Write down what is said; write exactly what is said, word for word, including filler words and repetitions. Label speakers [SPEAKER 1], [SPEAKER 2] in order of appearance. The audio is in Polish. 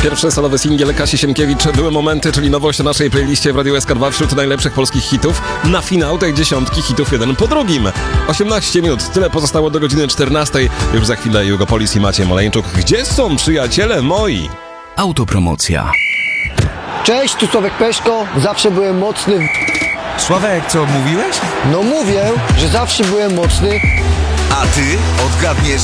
[SPEAKER 1] Pierwszy solowy singiel Kasi Sienkiewicz Były momenty, czyli nowość na naszej playliście w Radiu S K dwa wśród najlepszych polskich hitów. Na finał tej dziesiątki hitów jeden po drugim. osiemnaście minut, tyle pozostało do godziny czternastej. Już za chwilę Jugopolis i Maciej Maleńczuk. Gdzie są przyjaciele moi?
[SPEAKER 2] Autopromocja.
[SPEAKER 3] Cześć, tu Sławek Peszko. Zawsze byłem mocny. w-
[SPEAKER 4] Sławek, co mówiłeś?
[SPEAKER 3] No mówię, że zawsze byłem mocny.
[SPEAKER 5] A ty odgadniesz